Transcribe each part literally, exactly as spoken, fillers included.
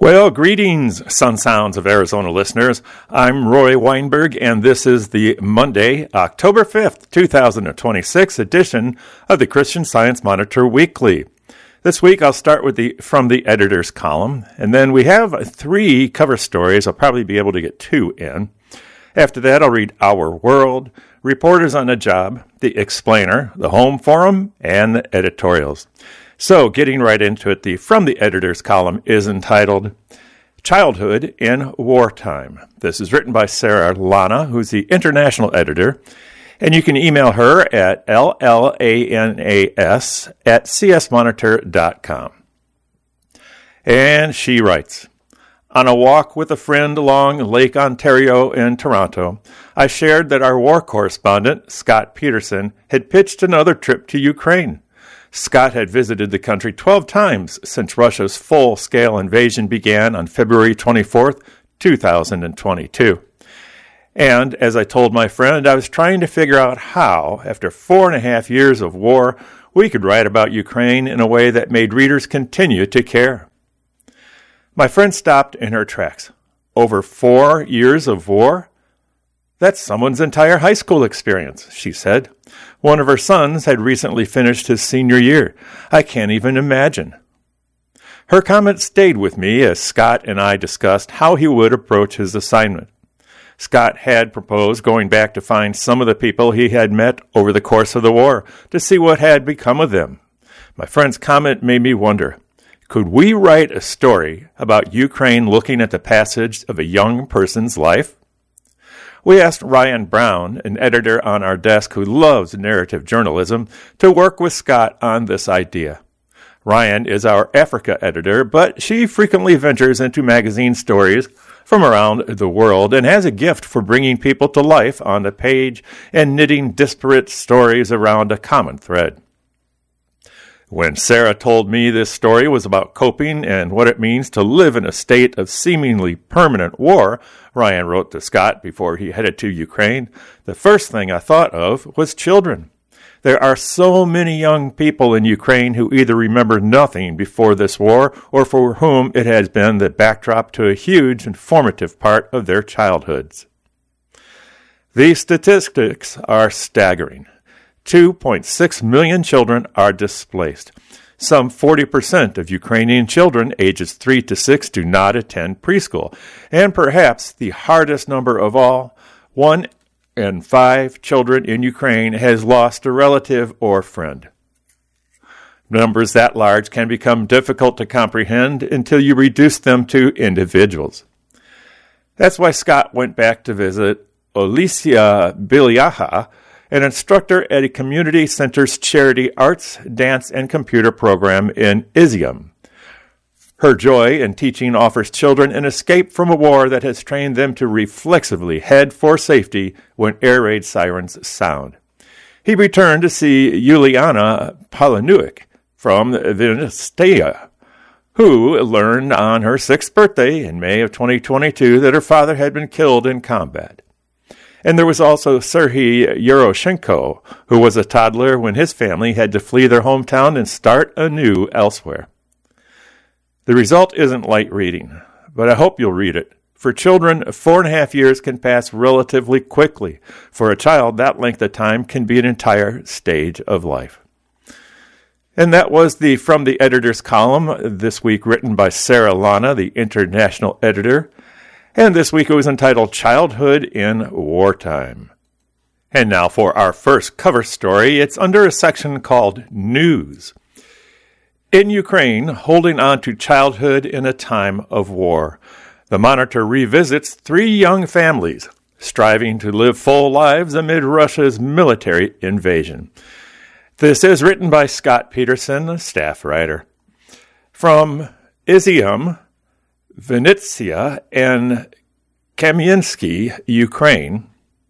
Well, greetings, Sun Sounds of Arizona listeners. I'm Roy Weinberg, and this is the Monday, October fifth, twenty twenty-six edition of the Christian Science Monitor Weekly. This week, I'll start with the From the Editor's column, and then we have three cover stories. I'll probably be able to get two in. After that, I'll read Our World, Reporters on the Job, The Explainer, the Home Forum, and the editorials. So, getting right into it, the From the Editor's column is entitled Childhood in Wartime. This is written by Sarah Lana, who's the international editor, and you can email her at L-L-A-N-A-S at c s monitor dot com. And she writes, on a walk with a friend along Lake Ontario in Toronto, I shared that our war correspondent, Scott Peterson, had pitched another trip to Ukraine. Scott had visited the country twelve times since Russia's full-scale invasion began on February twenty-fourth, two thousand twenty-two. And, as I told my friend, I was trying to figure out how, after four and a half years of war, we could write about Ukraine in a way that made readers continue to care. My friend stopped in her tracks. Over four years of war? That's someone's entire high school experience, she said. One of her sons had recently finished his senior year. I can't even imagine. Her comment stayed with me as Scott and I discussed how he would approach his assignment. Scott had proposed going back to find some of the people he had met over the course of the war to see what had become of them. My friend's comment made me wonder, could we write a story about Ukraine looking at the passage of a young person's life? We asked Ryan Brown, an editor on our desk who loves narrative journalism, to work with Scott on this idea. Ryan is our Africa editor, but she frequently ventures into magazine stories from around the world and has a gift for bringing people to life on the page and knitting disparate stories around a common thread. When Sarah told me this story was about coping and what it means to live in a state of seemingly permanent war, Ryan wrote to Scott before he headed to Ukraine, the first thing I thought of was children. There are so many young people in Ukraine who either remember nothing before this war or for whom it has been the backdrop to a huge and formative part of their childhoods. These statistics are staggering. two point six million children are displaced. Some forty percent of Ukrainian children ages three to six do not attend preschool. And perhaps the hardest number of all, one in five children in Ukraine has lost a relative or friend. Numbers that large can become difficult to comprehend until you reduce them to individuals. That's why Scott went back to visit Alicia Biliaha, an instructor at a community center's charity arts, dance, and computer program in Izium. Her joy in teaching offers children an escape from a war that has trained them to reflexively head for safety when air raid sirens sound. He returned to see Yuliana Palanuik from Vinnytsia, who learned on her sixth birthday in May of twenty twenty-two that her father had been killed in combat. And there was also Serhiy Yeroshenko, who was a toddler when his family had to flee their hometown and start anew elsewhere. The result isn't light reading, but I hope you'll read it. For children, four and a half years can pass relatively quickly. For a child, that length of time can be an entire stage of life. And that was the From the Editor's column, this week written by Sarah Lana, the international editor. And this week it was entitled Childhood in Wartime. And now for our first cover story. It's under a section called News. In Ukraine, holding on to childhood in a time of war. The Monitor revisits three young families striving to live full lives amid Russia's military invasion. This is written by Scott Peterson, a staff writer. From Izium, Vinnytsia, and Kamensky, Ukraine.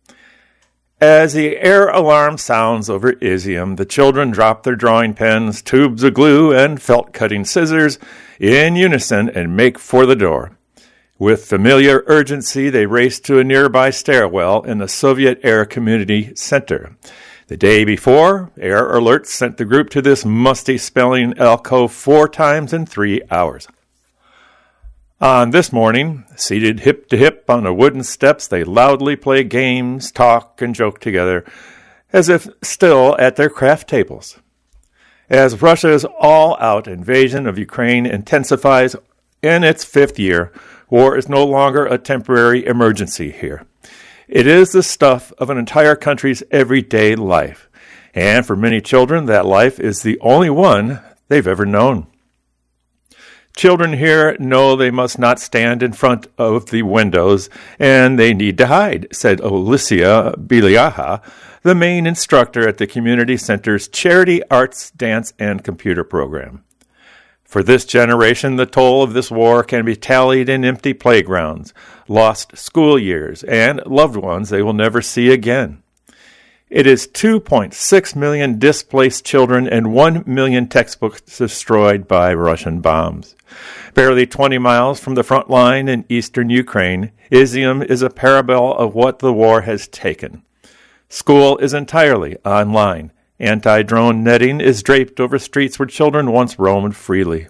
As the air alarm sounds over Izium, the children drop their drawing pens, tubes of glue, and felt-cutting scissors in unison and make for the door. With familiar urgency, they race to a nearby stairwell in the Soviet-era community center. The day before, Air Alert sent the group to this musty-smelling alcove four times in three hours. On this morning, seated hip to hip on the wooden steps, they loudly play games, talk, and joke together, as if still at their craft tables. As Russia's all-out invasion of Ukraine intensifies in its fifth year, war is no longer a temporary emergency here. It is the stuff of an entire country's everyday life, and for many children, that life is the only one they've ever known. Children here know they must not stand in front of the windows, and they need to hide, said Alicia Biliaha, the main instructor at the community center's Charity Arts, Dance, and Computer program. For this generation, the toll of this war can be tallied in empty playgrounds, lost school years, and loved ones they will never see again. It is two point six million displaced children and one million textbooks destroyed by Russian bombs. Barely twenty miles from the front line in eastern Ukraine, Izium is a parable of what the war has taken. School is entirely online. Anti-drone netting is draped over streets where children once roamed freely.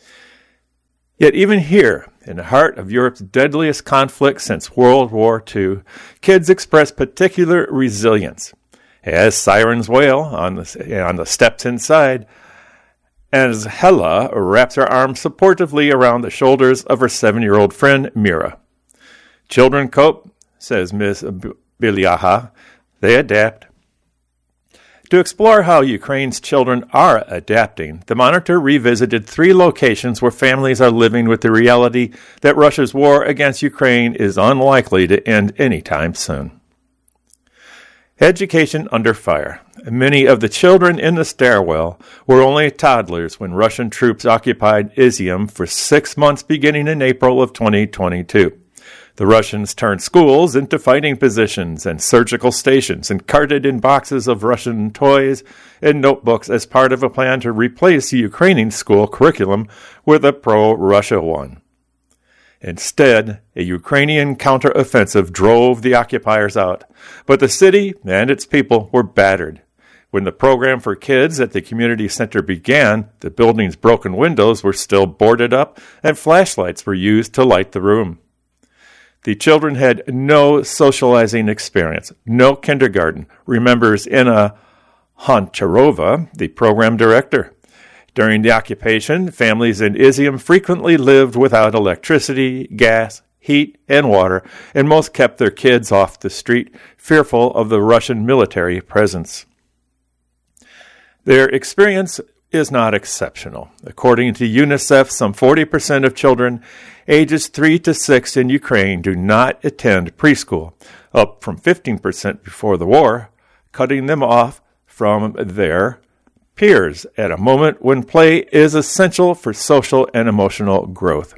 Yet even here, in the heart of Europe's deadliest conflict since World War Two, kids express particular resilience. As sirens wail on the, on the steps inside, as Hella wraps her arms supportively around the shoulders of her seven-year-old friend, Mira. Children cope, says Miss Biliaha. They adapt. To explore how Ukraine's children are adapting, the Monitor revisited three locations where families are living with the reality that Russia's war against Ukraine is unlikely to end anytime soon. Education under fire. Many of the children in the stairwell were only toddlers when Russian troops occupied Izium for six months beginning in April of twenty twenty-two. The Russians turned schools into fighting positions and surgical stations and carted in boxes of Russian toys and notebooks as part of a plan to replace the Ukrainian school curriculum with a pro-Russia one. Instead, a Ukrainian counteroffensive drove the occupiers out, but the city and its people were battered. When the program for kids at the community center began, the building's broken windows were still boarded up and flashlights were used to light the room. The children had no socializing experience, no kindergarten, remembers Inna Honcharova, the program director. During the occupation, families in Izium frequently lived without electricity, gas, heat, and water, and most kept their kids off the street, fearful of the Russian military presence. Their experience is not exceptional. According to UNICEF, some forty percent of children ages three to six in Ukraine do not attend preschool, up from fifteen percent before the war, cutting them off from their peers at a moment when play is essential for social and emotional growth.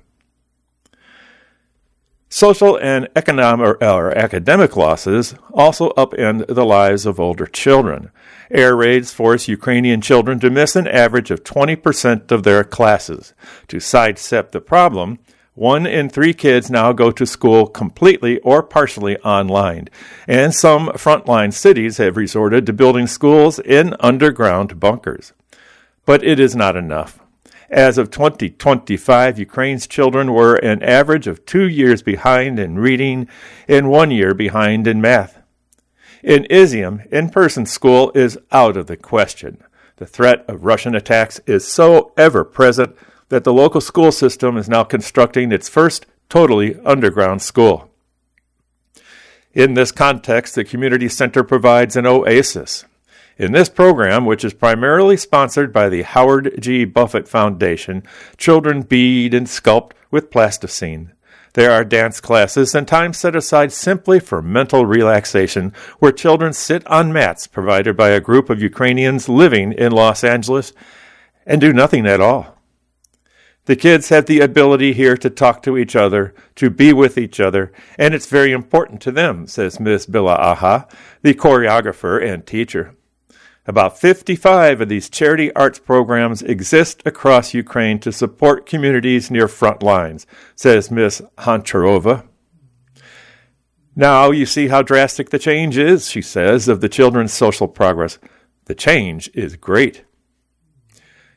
Social and economic or academic losses also upend the lives of older children. Air raids force Ukrainian children to miss an average of twenty percent of their classes. To sidestep the problem, one in three kids now go to school completely or partially online, and some frontline cities have resorted to building schools in underground bunkers. But it is not enough. As of twenty twenty-five, Ukraine's children were an average of two years behind in reading and one year behind in math. In Izium, in-person school is out of the question. The threat of Russian attacks is so ever-present that the local school system is now constructing its first totally underground school. In this context, the community center provides an oasis. In this program, which is primarily sponsored by the Howard G. Buffett Foundation, children bead and sculpt with plasticine. There are dance classes and time set aside simply for mental relaxation, where children sit on mats provided by a group of Ukrainians living in Los Angeles and do nothing at all. The kids have the ability here to talk to each other, to be with each other, and it's very important to them, says Miz Biliaha, the choreographer and teacher. About fifty-five of these charity arts programs exist across Ukraine to support communities near front lines, says Miz Honcharova. Now you see how drastic the change is, she says, of the children's social progress. The change is great.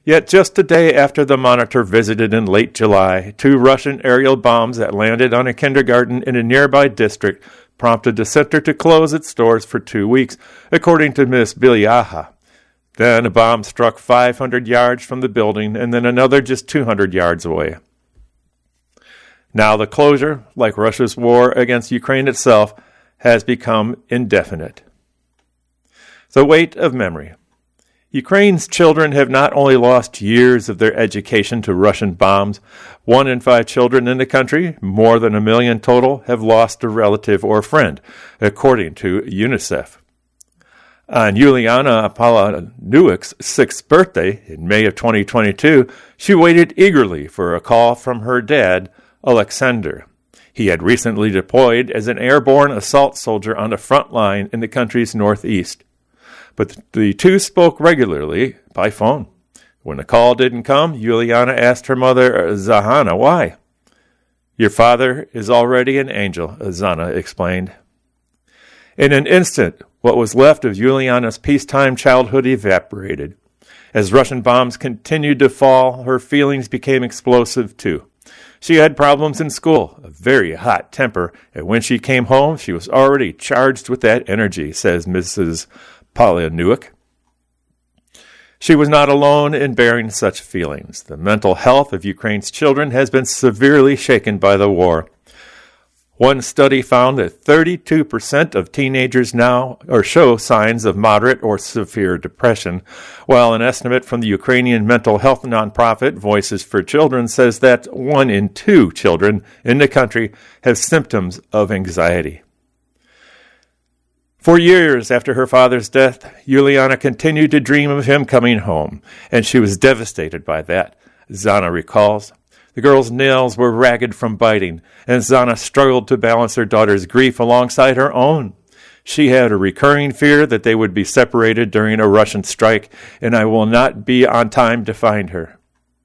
Yet just a day after the Monitor visited in late July, two Russian aerial bombs that landed on a kindergarten in a nearby district prompted the center to close its doors for two weeks, according to Miz Belyaha. Then a bomb struck five hundred yards from the building and then another just two hundred yards away. Now the closure, like Russia's war against Ukraine itself, has become indefinite. The weight of memory. Ukraine's children have not only lost years of their education to Russian bombs, one in five children in the country, more than a million total, have lost a relative or friend, according to UNICEF. On Yuliana Palahniuk's sixth birthday, in May of twenty twenty-two, she waited eagerly for a call from her dad, Alexander. He had recently deployed as an airborne assault soldier on the front line in the country's northeast. But the two spoke regularly by phone. When the call didn't come, Yuliana asked her mother, Zahana, why? Your father is already an angel, Zana explained. In an instant, what was left of Yuliana's peacetime childhood evaporated. As Russian bombs continued to fall, her feelings became explosive too. She had problems in school, a very hot temper, and when she came home, she was already charged with that energy, says Missus Palahniuk. She was not alone in bearing such feelings. The mental health of Ukraine's children has been severely shaken by the war. One study found that thirty-two percent of teenagers now or show signs of moderate or severe depression, while an estimate from the Ukrainian mental health nonprofit Voices for Children says that one in two children in the country have symptoms of anxiety. For years after her father's death, Yuliana continued to dream of him coming home, and she was devastated by that, Zana recalls. The girl's nails were ragged from biting, and Zana struggled to balance her daughter's grief alongside her own. She had a recurring fear that they would be separated during a Russian strike, and I will not be on time to find her.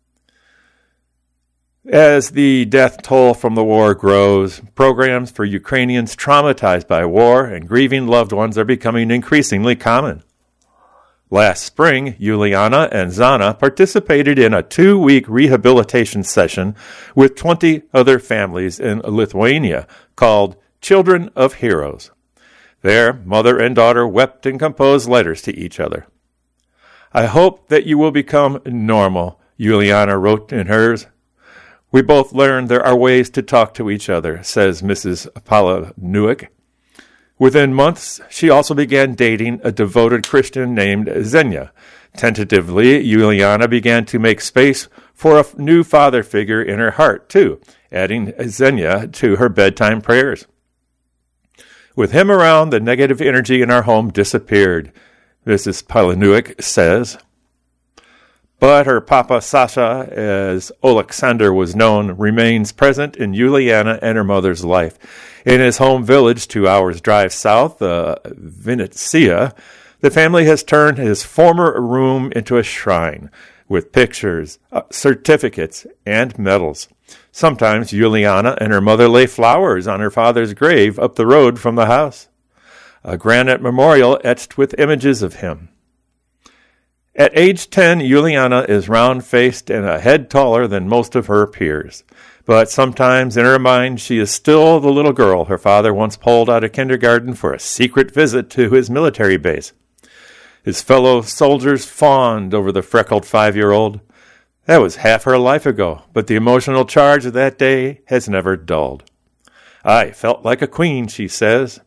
As the death toll from the war grows, programs for Ukrainians traumatized by war and grieving loved ones are becoming increasingly common. Last spring, Yuliana and Zana participated in a two-week rehabilitation session with twenty other families in Lithuania called Children of Heroes. There, mother and daughter wept and composed letters to each other. I hope that you will become normal, Yuliana wrote in hers. We both learned there are ways to talk to each other, says Missus Palahniuk. Within months, she also began dating a devoted Christian named Zhenya. Tentatively, Yuliana began to make space for a new father figure in her heart, too, adding Zhenya to her bedtime prayers. With him around, the negative energy in our home disappeared, Missus Palahniuk says. But her papa Sasha, as Alexander was known, remains present in Yuliana and her mother's life. In his home village, two hours' drive south, uh, Vinnytsia, the family has turned his former room into a shrine with pictures, uh, certificates, and medals. Sometimes Yuliana and her mother lay flowers on her father's grave up the road from the house. A granite memorial etched with images of him. At age ten, Yuliana is round-faced and a head taller than most of her peers. But sometimes in her mind she is still the little girl her father once pulled out of kindergarten for a secret visit to his military base. His fellow soldiers fawned over the freckled five-year-old. That was half her life ago, but the emotional charge of that day has never dulled. I felt like a queen, she says.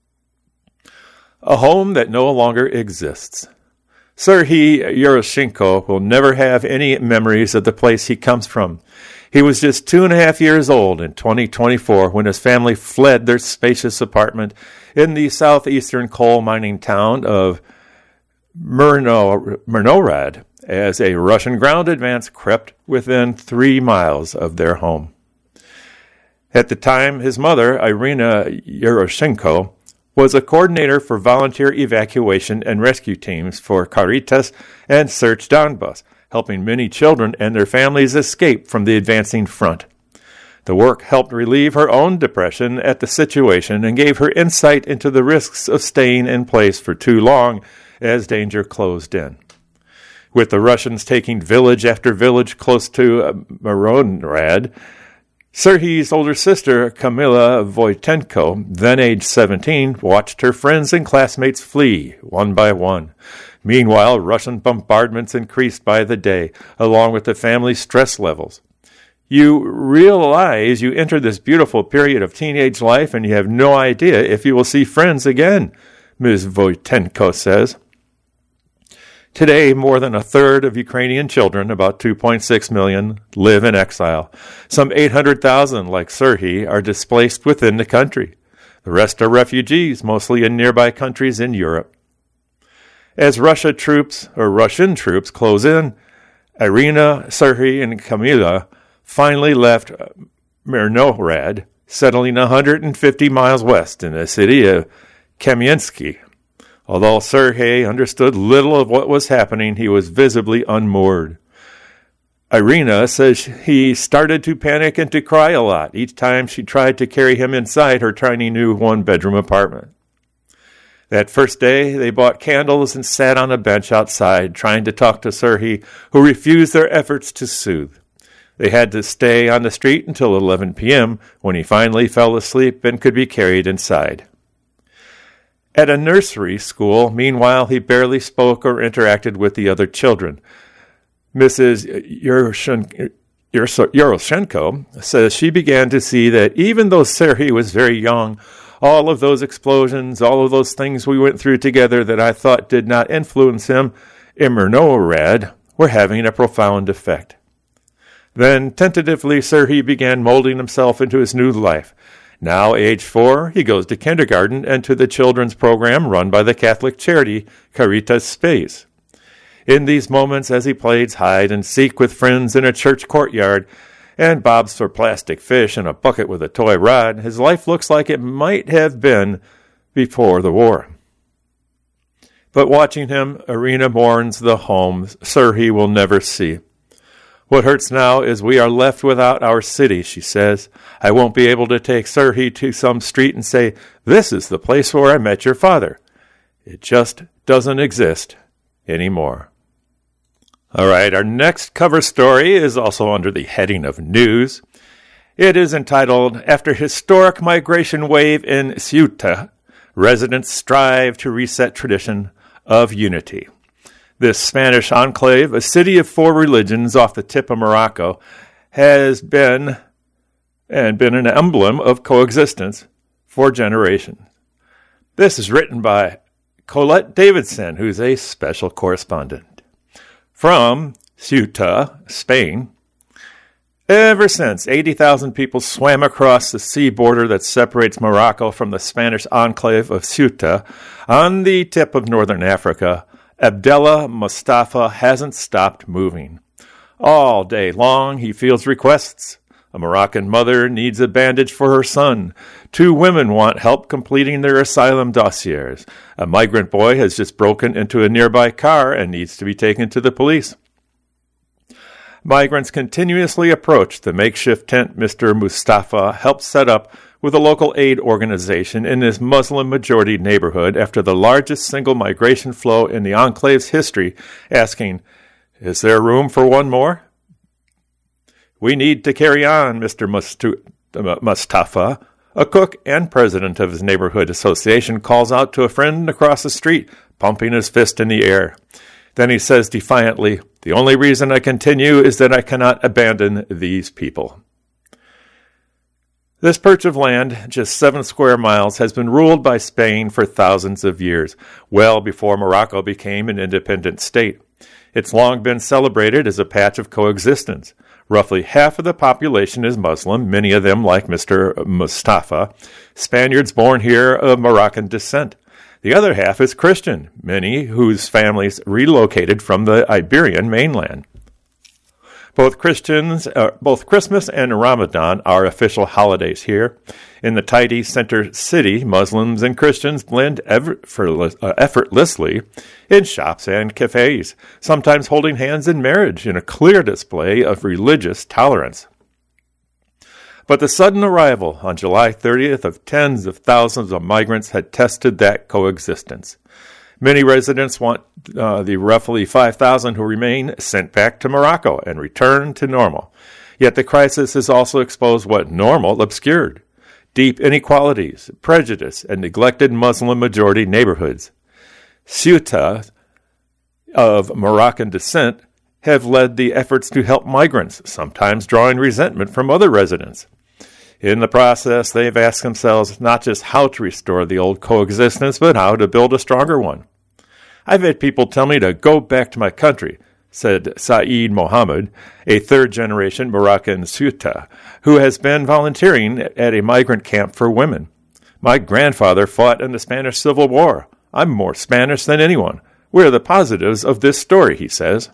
A home that no longer exists. Serhiy Yeroshenko will never have any memories of the place he comes from. He was just two and a half years old in twenty twenty-four when his family fled their spacious apartment in the southeastern coal mining town of Myrno, Myrnorad as a Russian ground advance crept within three miles of their home. At the time, his mother, Irina Yeroshenko, was a coordinator for volunteer evacuation and rescue teams for Caritas and Search Donbas, helping many children and their families escape from the advancing front. The work helped relieve her own depression at the situation and gave her insight into the risks of staying in place for too long as danger closed in. With the Russians taking village after village close to uh, Mironrad, Serhiy's older sister, Kamila Voitenko, then aged seventeen, watched her friends and classmates flee, one by one. Meanwhile, Russian bombardments increased by the day, along with the family's stress levels. You realize you enter this beautiful period of teenage life and you have no idea if you will see friends again, Miz Voitenko says. Today, more than a third of Ukrainian children, about two point six million, live in exile. Some eight hundred thousand, like Serhiy, are displaced within the country. The rest are refugees, mostly in nearby countries in Europe. As Russia troops, or Russian troops, close in, Irina, Serhiy, and Kamila finally left Mironrad, settling one hundred fifty miles west in the city of Kamensky. Although Serhiy understood little of what was happening, he was visibly unmoored. Irina says he started to panic and to cry a lot each time she tried to carry him inside her tiny new one-bedroom apartment. That first day, they bought candles and sat on a bench outside, trying to talk to Serhiy, who refused their efforts to soothe. They had to stay on the street until eleven p.m., when he finally fell asleep and could be carried inside. At a nursery school, meanwhile, he barely spoke or interacted with the other children. Missus Yoroshenko says she began to see that even though Serhiy was very young, all of those explosions, all of those things we went through together that I thought did not influence him in Mironrad were having a profound effect. Then, tentatively, Serhiy began molding himself into his new life. Now, age four, he goes to kindergarten and to the children's program run by the Catholic charity Caritas Space. In these moments, as he plays hide and seek with friends in a church courtyard and bobs for plastic fish in a bucket with a toy rod, his life looks like it might have been before the war. But watching him, Irina mourns the home Serhiy will never see. What hurts now is we are left without our city, she says. I won't be able to take Serhiy to some street and say, this is the place where I met your father. It just doesn't exist anymore. All right, our next cover story is also under the heading of news. It is entitled, After Historic Migration Wave in Ceuta, Residents Strive to Reset Tradition of Unity. This Spanish enclave, a city of four religions off the tip of Morocco, has been and been an emblem of coexistence for generations. This is written by Colette Davidson, who's a special correspondent. From Ceuta, Spain, ever since eighty thousand people swam across the sea border that separates Morocco from the Spanish enclave of Ceuta on the tip of northern Africa, Abdallah Mustafa hasn't stopped moving. All day long, he fields requests. A Moroccan mother needs a bandage for her son. Two women want help completing their asylum dossiers. A migrant boy has just broken into a nearby car and needs to be taken to the police. Migrants continuously approach the makeshift tent Mister Mustafa helped set up with a local aid organization in this Muslim-majority neighborhood after the largest single migration flow in the enclave's history, asking, is there room for one more? We need to carry on, Mister Mustu- Mustafa, a cook and president of his neighborhood association, calls out to a friend across the street, pumping his fist in the air. Then he says defiantly, the only reason I continue is that I cannot abandon these people. This perch of land, just seven square miles, has been ruled by Spain for thousands of years, well before Morocco became an independent state. It's long been celebrated as a patch of coexistence. Roughly half of the population is Muslim, many of them, like Mister Mustafa, Spaniards born here of Moroccan descent. The other half is Christian, many whose families relocated from the Iberian mainland. Both Christians, uh, both Christmas and Ramadan are official holidays here. In the tidy center city, Muslims and Christians blend effortless, uh, effortlessly in shops and cafes, sometimes holding hands in marriage in a clear display of religious tolerance. But the sudden arrival on July thirtieth of tens of thousands of migrants had tested that coexistence. Many residents want uh, the roughly five thousand who remain sent back to Morocco and returned to normal. Yet the crisis has also exposed what normal obscured: deep inequalities, prejudice, and neglected Muslim-majority neighborhoods. Ceuta, of Moroccan descent, have led the efforts to help migrants, sometimes drawing resentment from other residents. In the process, they've asked themselves not just how to restore the old coexistence, but how to build a stronger one. I've had people tell me to go back to my country, said Saeed Mohammed, a third-generation Moroccan Ceuta, who has been volunteering at a migrant camp for women. My grandfather fought in the Spanish Civil War. I'm more Spanish than anyone. Where are the positives of this story, he says.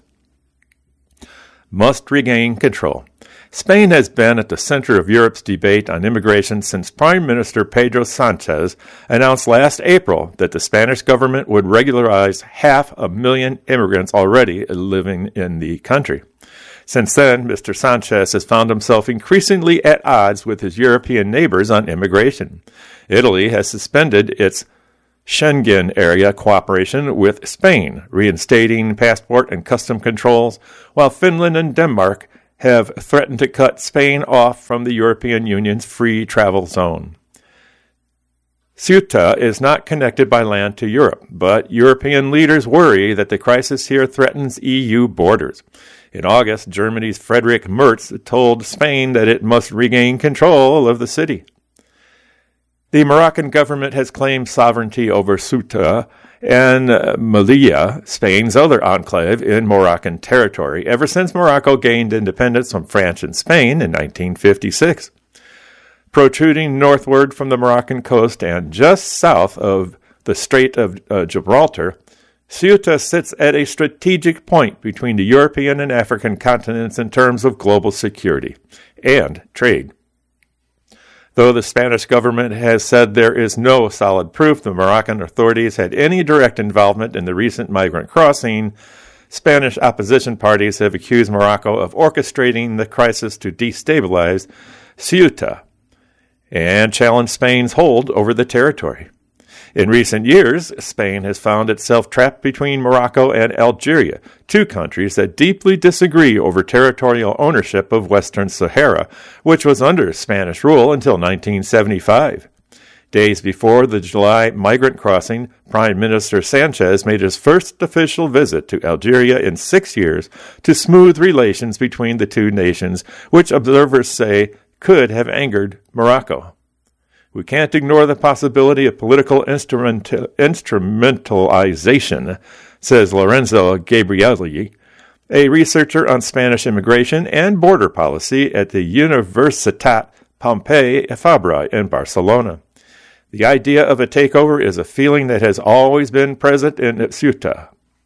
Must regain control. Spain has been at the center of Europe's debate on immigration since Prime Minister Pedro Sanchez announced last April that the Spanish government would regularize half a million immigrants already living in the country. Since then, Mister Sanchez has found himself increasingly at odds with his European neighbors on immigration. Italy has suspended its Schengen area cooperation with Spain, reinstating passport and custom controls, while Finland and Denmark have threatened to cut Spain off from the European Union's free travel zone. Ceuta is not connected by land to Europe, but European leaders worry that the crisis here threatens E U borders. In August, Germany's Friedrich Merz told Spain that it must regain control of the city. The Moroccan government has claimed sovereignty over Ceuta and uh, Melilla, Spain's other enclave in Moroccan territory, ever since Morocco gained independence from France and Spain in nineteen fifty-six. Protruding northward from the Moroccan coast and just south of the Strait of uh, Gibraltar, Ceuta sits at a strategic point between the European and African continents in terms of global security and trade. Though the Spanish government has said there is no solid proof the Moroccan authorities had any direct involvement in the recent migrant crossing, Spanish opposition parties have accused Morocco of orchestrating the crisis to destabilize Ceuta and challenged Spain's hold over the territory. In recent years, Spain has found itself trapped between Morocco and Algeria, two countries that deeply disagree over territorial ownership of Western Sahara, which was under Spanish rule until nineteen seventy-five. Days before the July migrant crossing, Prime Minister Sanchez made his first official visit to Algeria in six years to smooth relations between the two nations, which observers say could have angered Morocco. We can't ignore the possibility of political instrumental, instrumentalization, says Lorenzo Gabrielli, a researcher on Spanish immigration and border policy at the Universitat Pompeu Fabra in Barcelona. The idea of a takeover is a feeling that has always been present in Ceuta.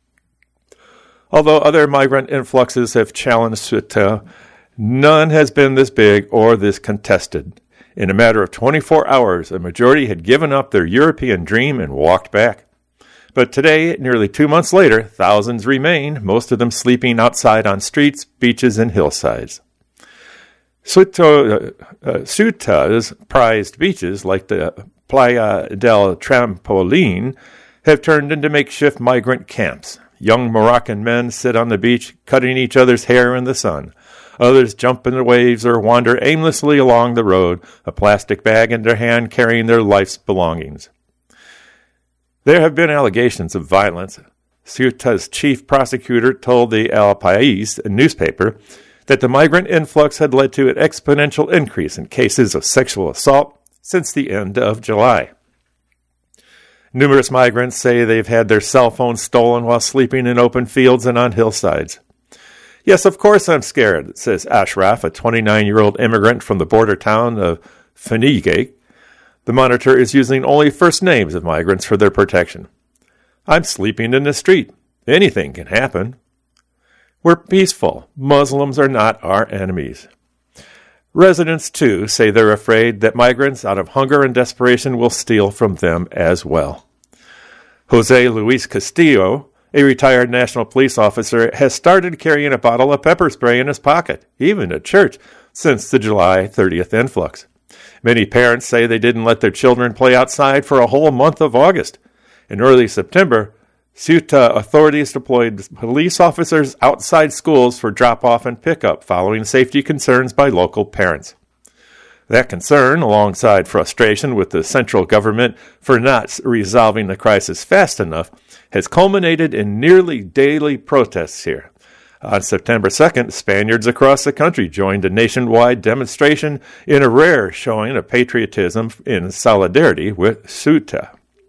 Although other migrant influxes have challenged Ceuta, none has been this big or this contested. In a matter of twenty-four hours, a majority had given up their European dream and walked back. But today, nearly two months later, thousands remain, most of them sleeping outside on streets, beaches, and hillsides. Ceuta, uh, Ceuta's prized beaches, like the Playa del Trampolín, have turned into makeshift migrant camps. Young Moroccan men sit on the beach, cutting each other's hair in the sun. Others jump in the waves or wander aimlessly along the road, a plastic bag in their hand carrying their life's belongings. There have been allegations of violence. Ceuta's chief prosecutor told the El País newspaper that the migrant influx had led to an exponential increase in cases of sexual assault since the end of July. Numerous migrants say they've had their cell phones stolen while sleeping in open fields and on hillsides. Yes, of course I'm scared, says Ashraf, a twenty-nine-year-old immigrant from the border town of Fenigake. The Monitor is using only first names of migrants for their protection. I'm sleeping in the street. Anything can happen. We're peaceful. Muslims are not our enemies. Residents, too, say they're afraid that migrants, out of hunger and desperation, will steal from them as well. Jose Luis Castillo, a retired national police officer, has started carrying a bottle of pepper spray in his pocket, even at church, since the July thirtieth influx. Many parents say they didn't let their children play outside for a whole month of August. In early September, Ceuta authorities deployed police officers outside schools for drop-off and pickup following safety concerns by local parents. That concern, alongside frustration with the central government for not resolving the crisis fast enough, has culminated in nearly daily protests here. On September second, Spaniards across the country joined a nationwide demonstration in a rare showing of patriotism in solidarity with Ceuta.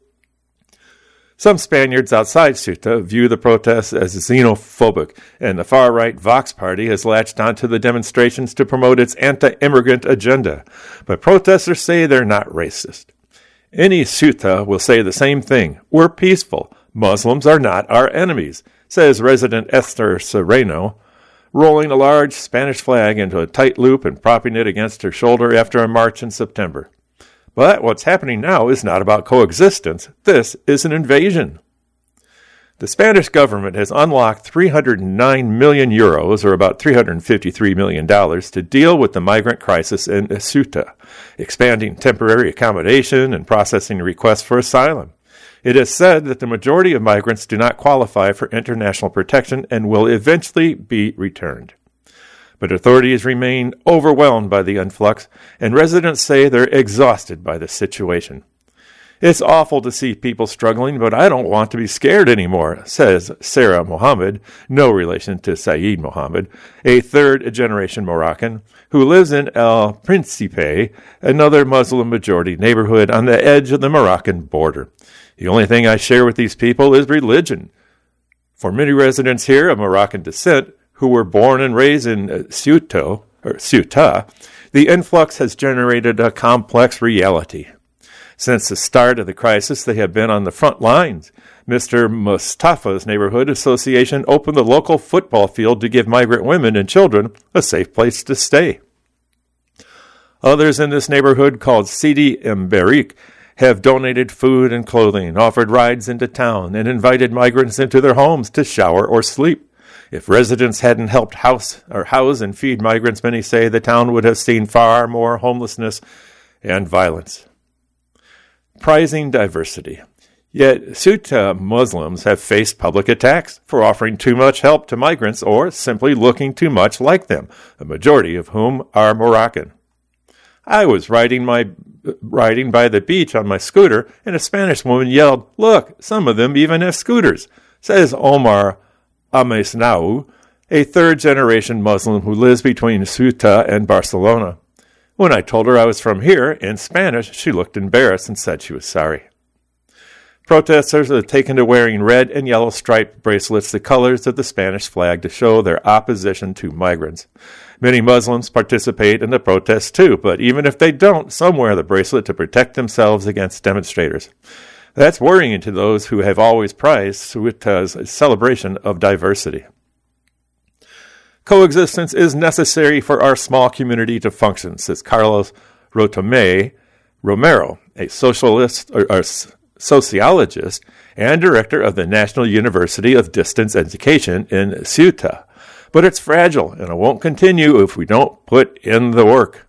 Some Spaniards outside Ceuta view the protests as xenophobic, and the far-right Vox Party has latched onto the demonstrations to promote its anti-immigrant agenda. But protesters say they're not racist. Any Ceuta will say the same thing. We're peaceful. Muslims are not our enemies, says resident Esther Serrano, rolling a large Spanish flag into a tight loop and propping it against her shoulder after a march in September. But what's happening now is not about coexistence. This is an invasion. The Spanish government has unlocked three hundred nine million euros, or about three hundred fifty-three million dollars, to deal with the migrant crisis in Ceuta, expanding temporary accommodation and processing requests for asylum. It is said that the majority of migrants do not qualify for international protection and will eventually be returned. But authorities remain overwhelmed by the influx, and residents say they're exhausted by the situation. It's awful to see people struggling, but I don't want to be scared anymore, says Sarah Mohammed, no relation to Saeed Mohammed, a third-generation Moroccan who lives in El Principe, another Muslim-majority neighborhood on the edge of the Moroccan border. The only thing I share with these people is religion. For many residents here of Moroccan descent, who were born and raised in Ceuta, or Ceuta, the influx has generated a complex reality. Since the start of the crisis, they have been on the front lines. Mister Mustafa's Neighborhood Association opened the local football field to give migrant women and children a safe place to stay. Others in this neighborhood, called Sidi Mbarik, have donated food and clothing, offered rides into town, and invited migrants into their homes to shower or sleep. If residents hadn't helped house or house and feed migrants, many say the town would have seen far more homelessness and violence. Prizing diversity. Yet Ceuta Muslims have faced public attacks for offering too much help to migrants or simply looking too much like them, a majority of whom are Moroccan. I was riding my riding by the beach on my scooter, and a Spanish woman yelled, "Look, some of them even have scooters," says Omar Amesnau, a third-generation Muslim who lives between Ceuta and Barcelona. When I told her I was from here, in Spanish, she looked embarrassed and said she was sorry. Protesters have taken to wearing red and yellow striped bracelets, the colors of the Spanish flag, to show their opposition to migrants. Many Muslims participate in the protests too, but even if they don't, some wear the bracelet to protect themselves against demonstrators. That's worrying to those who have always prized Ceuta's celebration of diversity. Coexistence is necessary for our small community to function, says Carlos Rotome Romero, a socialist or, or sociologist and director of the National University of Distance Education in Ceuta. But it's fragile, and it won't continue if we don't put in the work.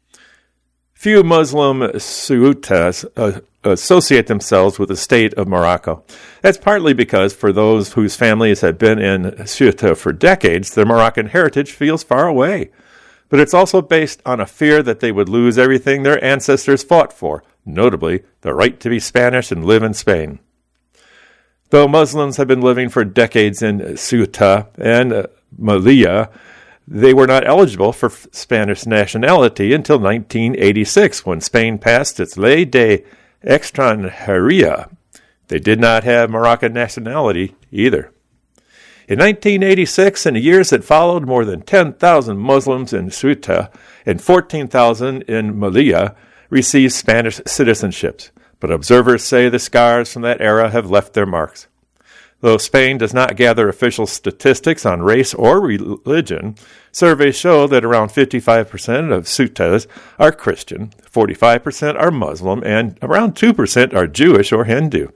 Few Muslim Ceutas uh, associate themselves with the state of Morocco. That's partly because for those whose families have been in Ceuta for decades, their Moroccan heritage feels far away. But it's also based on a fear that they would lose everything their ancestors fought for, notably the right to be Spanish and live in Spain. Though Muslims have been living for decades in Ceuta and uh, Melilla, they were not eligible for Spanish nationality until nineteen eighty-six, when Spain passed its Ley de Extranjería. They did not have Moroccan nationality either. In nineteen eighty-six and the years that followed, more than ten thousand Muslims in Ceuta and fourteen thousand in Melilla received Spanish citizenships, but observers say the scars from that era have left their marks. Though Spain does not gather official statistics on race or religion, surveys show that around fifty-five percent of Ceutas are Christian, forty-five percent are Muslim, and around two percent are Jewish or Hindu.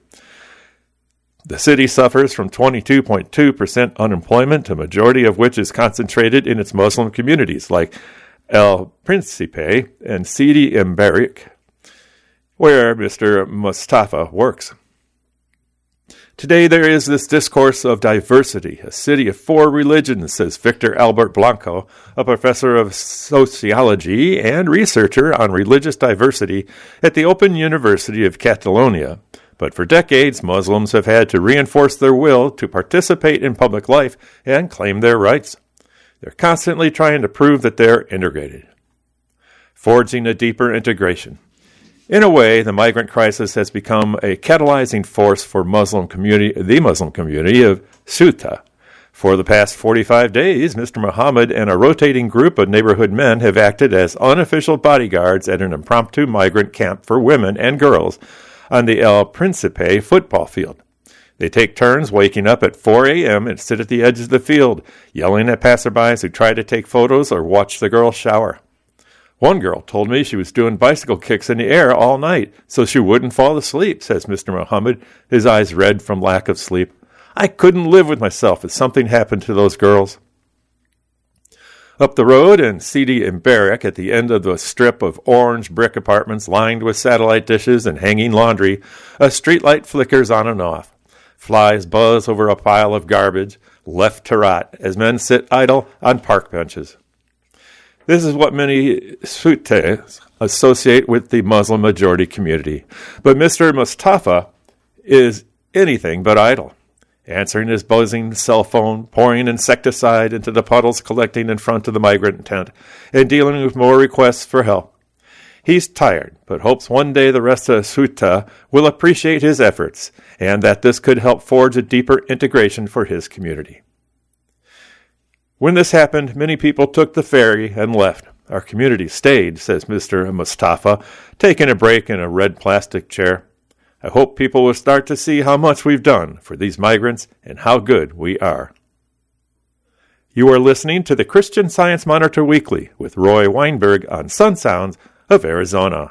The city suffers from twenty-two point two percent unemployment, a majority of which is concentrated in its Muslim communities like El Principe and Sidi Mbarik, where Mister Mustafa works. Today there is this discourse of diversity, a city of four religions, says Victor Albert Blanco, a professor of sociology and researcher on religious diversity at the Open University of Catalonia. But for decades, Muslims have had to reinforce their will to participate in public life and claim their rights. They're constantly trying to prove that they're integrated. Forging a deeper integration. In a way, the migrant crisis has become a catalyzing force for Muslim community, the Muslim community of Ceuta. For the past forty-five days, Mister Muhammad and a rotating group of neighborhood men have acted as unofficial bodyguards at an impromptu migrant camp for women and girls on the El Principe football field. They take turns waking up at four a.m. and sit at the edge of the field, yelling at passerbys who try to take photos or watch the girls shower. One girl told me she was doing bicycle kicks in the air all night so she wouldn't fall asleep, says Mister Muhammad, his eyes red from lack of sleep. I couldn't live with myself if something happened to those girls. Up the road in Sidi Mbarek, at the end of the strip of orange brick apartments lined with satellite dishes and hanging laundry, a streetlight flickers on and off. Flies buzz over a pile of garbage, left to rot, as men sit idle on park benches. This is what many Ceutas associate with the Muslim majority community. But Mister Mustafa is anything but idle, answering his buzzing cell phone, pouring insecticide into the puddles collecting in front of the migrant tent, and dealing with more requests for help. He's tired, but hopes one day the rest of Ceuta will appreciate his efforts, and that this could help forge a deeper integration for his community. When this happened, many people took the ferry and left. Our community stayed, says Mister Mustafa, taking a break in a red plastic chair. I hope people will start to see how much we've done for these migrants and how good we are. You are listening to the Christian Science Monitor Weekly with Roy Weinberg on Sun Sounds of Arizona.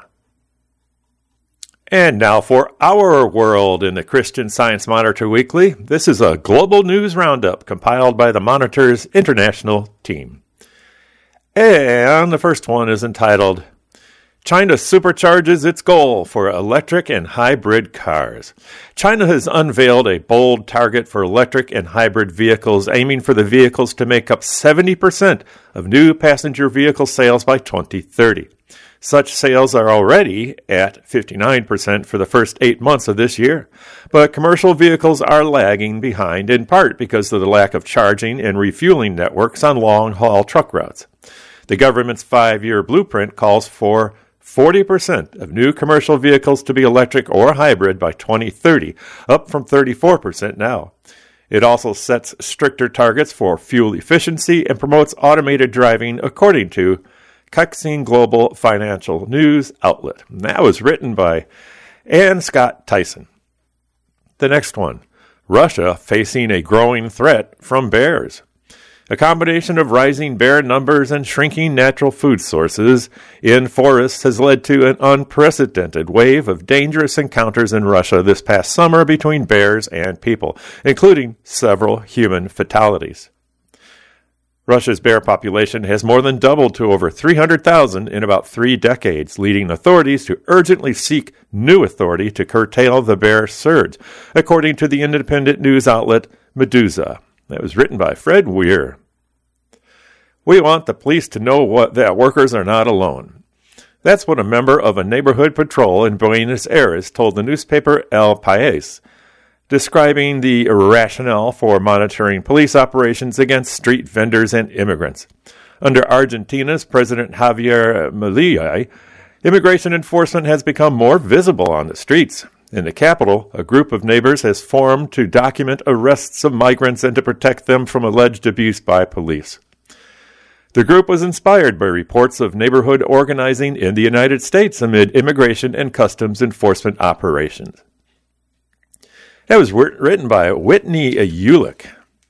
And now for our world in the Christian Science Monitor Weekly. This is a global news roundup compiled by the Monitor's international team. And the first one is entitled, China supercharges its goal for electric and hybrid cars. China has unveiled a bold target for electric and hybrid vehicles, aiming for the vehicles to make up seventy percent of new passenger vehicle sales by twenty thirty. Such sales are already at fifty-nine percent for the first eight months of this year. But commercial vehicles are lagging behind, in part because of the lack of charging and refueling networks on long-haul truck routes. The government's five-year blueprint calls for forty percent of new commercial vehicles to be electric or hybrid by twenty thirty, up from thirty-four percent now. It also sets stricter targets for fuel efficiency and promotes automated driving, according to Caixin Global Financial News outlet. And that was written by Ann Scott Tyson. The next one, Russia facing a growing threat from bears. A combination of rising bear numbers and shrinking natural food sources in forests has led to an unprecedented wave of dangerous encounters in Russia this past summer between bears and people, including several human fatalities. Russia's bear population has more than doubled to over three hundred thousand in about three decades, leading authorities to urgently seek new authority to curtail the bear surge, according to the independent news outlet Meduza. That was written by Fred Weir. We want the police to know what, that workers are not alone. That's what a member of a neighborhood patrol in Buenos Aires told the newspaper El País, describing the rationale for monitoring police operations against street vendors and immigrants. Under Argentina's President Javier Milei, immigration enforcement has become more visible on the streets. In the capital, a group of neighbors has formed to document arrests of migrants and to protect them from alleged abuse by police. The group was inspired by reports of neighborhood organizing in the United States amid immigration and customs enforcement operations. That was written by Whitney Ulick.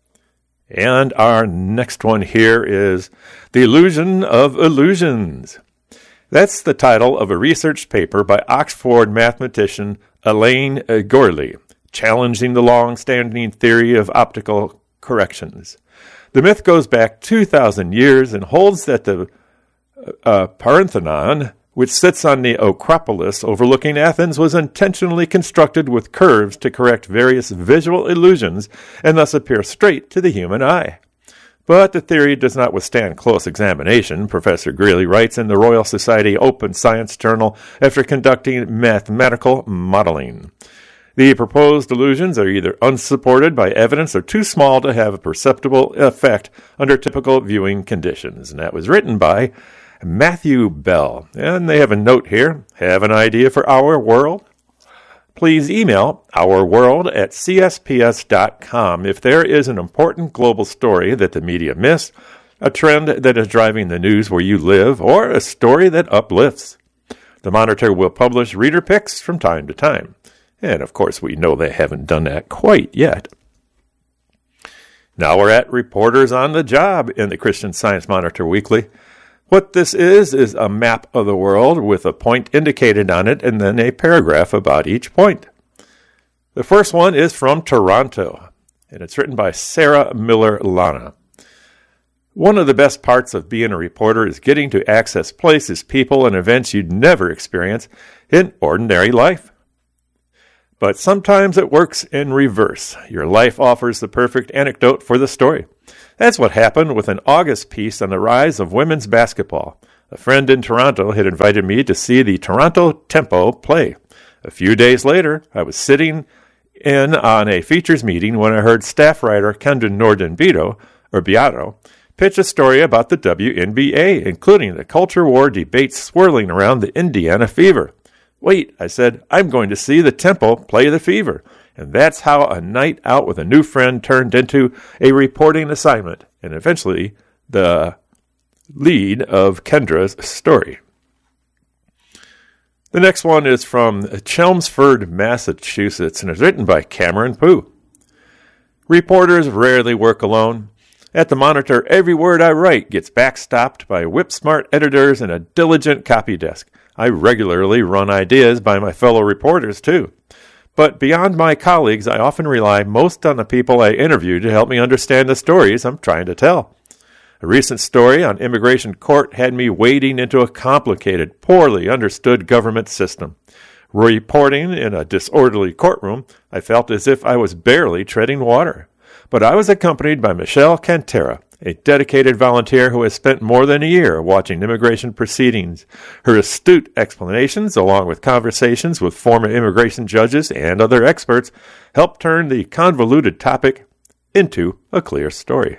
And our next one here is The Illusion of Illusions. That's the title of a research paper by Oxford mathematician Elaine Gourley, challenging the long-standing theory of optical corrections. The myth goes back two thousand years and holds that the uh, Parthenon which sits on the Acropolis overlooking Athens, was intentionally constructed with curves to correct various visual illusions and thus appear straight to the human eye. But the theory does not withstand close examination, Professor Greeley writes in the Royal Society Open Science Journal after conducting mathematical modeling. The proposed illusions are either unsupported by evidence or too small to have a perceptible effect under typical viewing conditions. And that was written by Matthew Bell. And they have a note here. Have an idea for Our World? Please email ourworld at c s p s dot com if there is an important global story that the media missed, a trend that is driving the news where you live, or a story that uplifts. The Monitor will publish reader picks from time to time. And, of course, we know they haven't done that quite yet. Now we're at Reporters on the Job in the Christian Science Monitor Weekly. What this is, is a map of the world with a point indicated on it and then a paragraph about each point. The first one is from Toronto, and it's written by Sarah Miller Lana. One of the best parts of being a reporter is getting to access places, people, and events you'd never experience in ordinary life. But sometimes it works in reverse. Your life offers the perfect anecdote for the story. That's what happened with an August piece on the rise of women's basketball. A friend in Toronto had invited me to see the Toronto Tempo play. A few days later, I was sitting in on a features meeting when I heard staff writer Kendra Nordin-Beato, or Beato, pitch a story about the W N B A, including the culture war debates swirling around the Indiana Fever. Wait, I said, I'm going to see the Tempo play the Fever. And that's how a night out with a new friend turned into a reporting assignment, and eventually the lead of Kendra's story. The next one is from Chelmsford, Massachusetts, and is written by Cameron Pooh. Reporters rarely work alone. At the Monitor, every word I write gets backstopped by whip-smart editors and a diligent copy desk. I regularly run ideas by my fellow reporters, too. But beyond my colleagues, I often rely most on the people I interview to help me understand the stories I'm trying to tell. A recent story on immigration court had me wading into a complicated, poorly understood government system. Reporting in a disorderly courtroom, I felt as if I was barely treading water. But I was accompanied by Michelle Cantera, a dedicated volunteer who has spent more than a year watching immigration proceedings. Her astute explanations, along with conversations with former immigration judges and other experts, helped turn the convoluted topic into a clear story.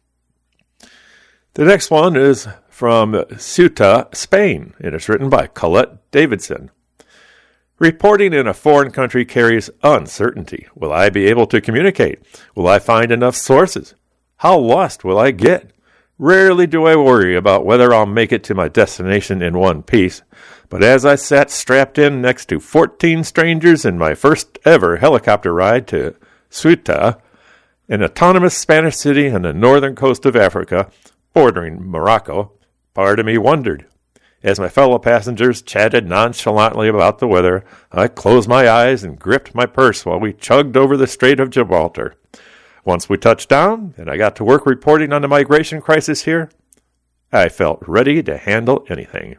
The next one is from Ceuta, Spain, and it's written by Colette Davidson. Reporting in a foreign country carries uncertainty. Will I be able to communicate? Will I find enough sources? How lost will I get? Rarely do I worry about whether I'll make it to my destination in one piece, but as I sat strapped in next to fourteen strangers in my first ever helicopter ride to Ceuta, an autonomous Spanish city on the northern coast of Africa, bordering Morocco, part of me wondered. As my fellow passengers chatted nonchalantly about the weather, I closed my eyes and gripped my purse while we chugged over the Strait of Gibraltar. Once we touched down, and I got to work reporting on the migration crisis here, I felt ready to handle anything.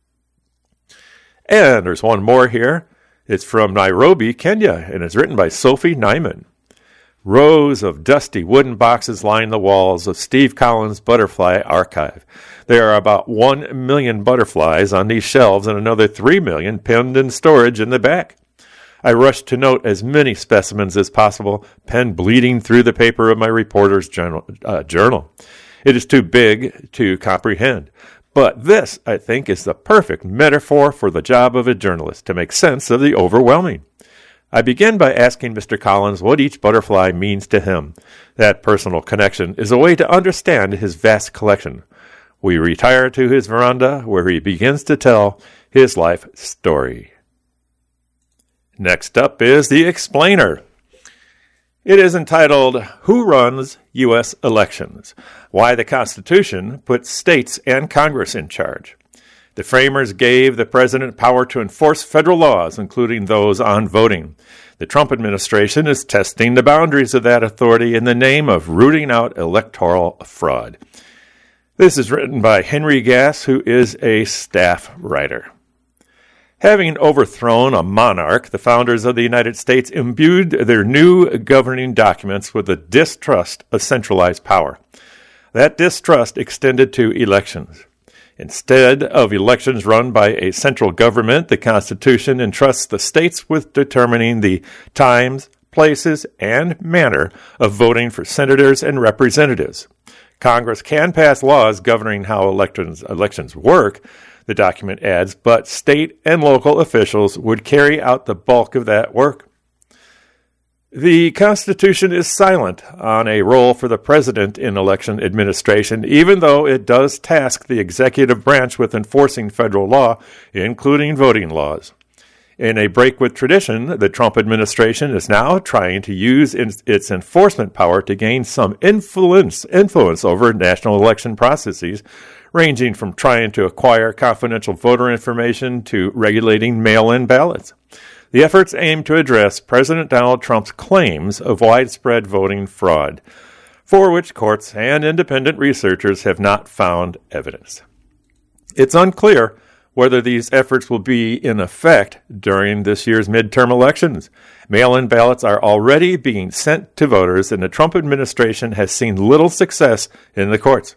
And there's one more here. It's from Nairobi, Kenya, and it's written by Sophie Nyman. Rows of dusty wooden boxes line the walls of Steve Collins' Butterfly Archive. There are about one million butterflies on these shelves and another three million pinned in storage in the back. I rushed to note as many specimens as possible, pen bleeding through the paper of my reporter's journal. Uh, journal. It is too big to comprehend. But this, I think, is the perfect metaphor for the job of a journalist, to make sense of the overwhelming. I begin by asking Mister Collins what each butterfly means to him. That personal connection is a way to understand his vast collection. We retire to his veranda, where he begins to tell his life story. Next up is The Explainer. It is entitled, Who Runs U S Elections? Why the Constitution Puts States and Congress in Charge. The framers gave the president power to enforce federal laws, including those on voting. The Trump administration is testing the boundaries of that authority in the name of rooting out electoral fraud. This is written by Henry Gass, who is a staff writer. Having overthrown a monarch, the founders of the United States imbued their new governing documents with a distrust of centralized power. That distrust extended to elections. Instead of elections run by a central government, the Constitution entrusts the states with determining the times, places, and manner of voting for senators and representatives. Congress can pass laws governing how elections, elections work, the document adds, but state and local officials would carry out the bulk of that work. The Constitution is silent on a role for the president in election administration, even though it does task the executive branch with enforcing federal law, including voting laws. In a break with tradition, the Trump administration is now trying to use its enforcement power to gain some influence, influence over national election processes, ranging from trying to acquire confidential voter information to regulating mail-in ballots. The efforts aim to address President Donald Trump's claims of widespread voting fraud, for which courts and independent researchers have not found evidence. It's unclear whether these efforts will be in effect during this year's midterm elections. Mail-in ballots are already being sent to voters, and the Trump administration has seen little success in the courts.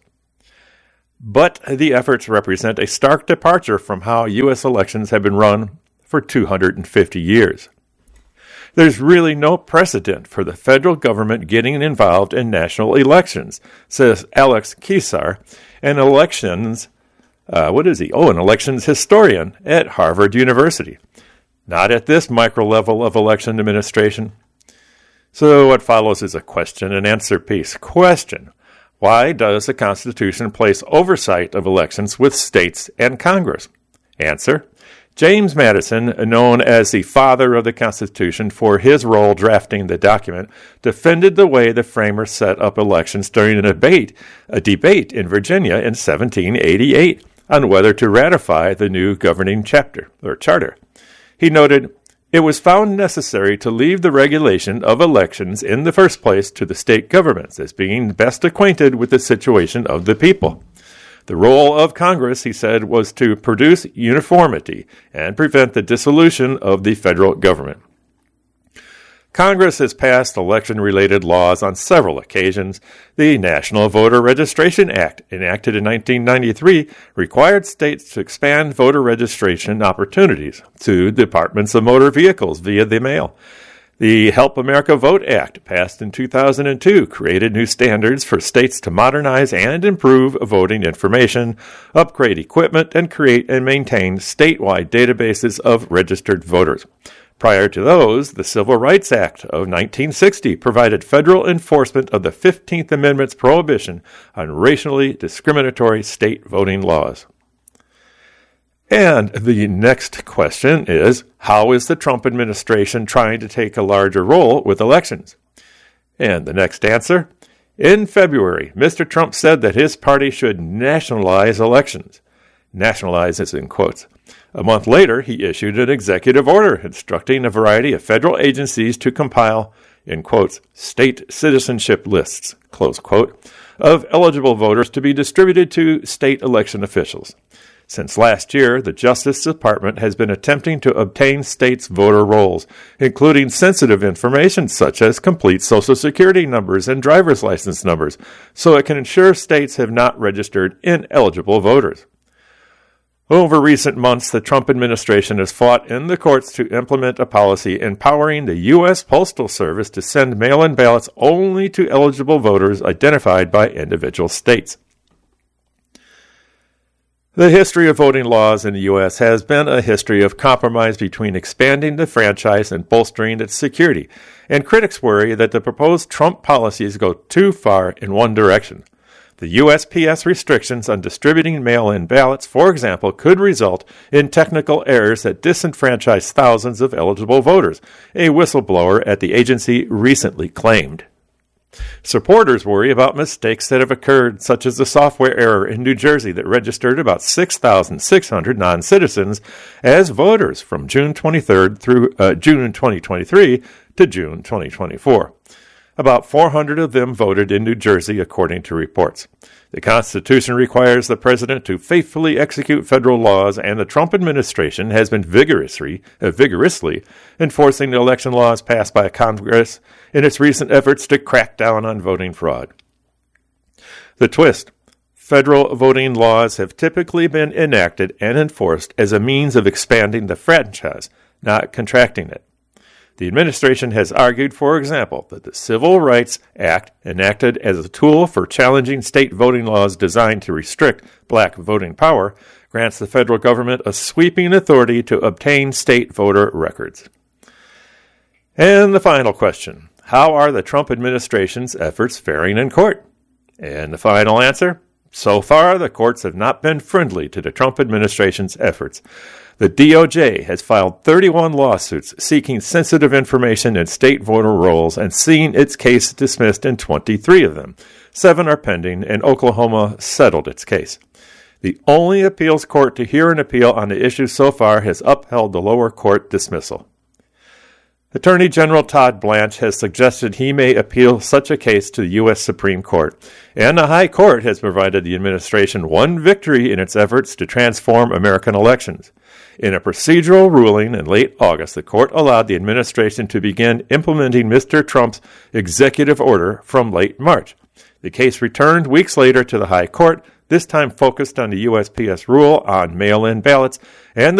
But the efforts represent a stark departure from how U S elections have been run for two hundred fifty years. There's really no precedent for the federal government getting involved in national elections, says Alex Keesar, an elections, uh, what is he? Oh, an elections historian at Harvard University. Not at this micro level of election administration. So what follows is a question and answer piece. Question: why does the Constitution place oversight of elections with states and Congress? Answer: James Madison, known as the father of the Constitution for his role drafting the document, defended the way the framers set up elections during a debate, a debate in Virginia in seventeen eighty-eight on whether to ratify the new governing chapter or charter. He noted, "It was found necessary to leave the regulation of elections in the first place to the state governments as being best acquainted with the situation of the people. The role of Congress," he said, "was to produce uniformity and prevent the dissolution of the federal government." Congress has passed election-related laws on several occasions. The National Voter Registration Act, enacted in nineteen ninety-three, required states to expand voter registration opportunities to departments of motor vehicles via the mail. The Help America Vote Act, passed in two thousand two, created new standards for states to modernize and improve voting information, upgrade equipment, and create and maintain statewide databases of registered voters. Prior to those, the Civil Rights Act of nineteen sixty provided federal enforcement of the fifteenth Amendment's prohibition on racially discriminatory state voting laws. And the next question is, how is the Trump administration trying to take a larger role with elections? And the next answer, in February, Mister Trump said that his party should nationalize elections. Nationalize is in quotes. A month later, he issued an executive order instructing a variety of federal agencies to compile, in quotes, state citizenship lists, close quote, of eligible voters to be distributed to state election officials. Since last year, the Justice Department has been attempting to obtain states' voter rolls, including sensitive information such as complete Social Security numbers and driver's license numbers, so it can ensure states have not registered ineligible voters. Over recent months, the Trump administration has fought in the courts to implement a policy empowering the U S Postal Service to send mail-in ballots only to eligible voters identified by individual states. The history of voting laws in the U S has been a history of compromise between expanding the franchise and bolstering its security, and critics worry that the proposed Trump policies go too far in one direction. The U S P S restrictions on distributing mail-in ballots, for example, could result in technical errors that disenfranchise thousands of eligible voters, a whistleblower at the agency recently claimed. Supporters worry about mistakes that have occurred, such as the software error in New Jersey that registered about six thousand six hundred non-citizens as voters from June twenty-third through uh, June twenty twenty-three to June twenty twenty-four. About four hundred of them voted in New Jersey, according to reports. The Constitution requires the president to faithfully execute federal laws, and the Trump administration has been vigorously, uh, vigorously enforcing the election laws passed by Congress in its recent efforts to crack down on voting fraud. The twist: federal voting laws have typically been enacted and enforced as a means of expanding the franchise, not contracting it. The administration has argued, for example, that the Civil Rights Act, enacted as a tool for challenging state voting laws designed to restrict black voting power, grants the federal government a sweeping authority to obtain state voter records. And the final question: how are the Trump administration's efforts faring in court? And the final answer: so far, the courts have not been friendly to the Trump administration's efforts. The D O J has filed thirty-one lawsuits seeking sensitive information in state voter rolls and seen its case dismissed in twenty-three of them. Seven are pending, and Oklahoma settled its case. The only appeals court to hear an appeal on the issue so far has upheld the lower court dismissal. Attorney General Todd Blanche has suggested he may appeal such a case to the U S Supreme Court, and the High Court has provided the administration one victory in its efforts to transform American elections. In a procedural ruling in late August, the court allowed the administration to begin implementing Mister Trump's executive order from late March. The case returned weeks later to the High Court, this time focused on the U S P S rule on mail-in ballots, and the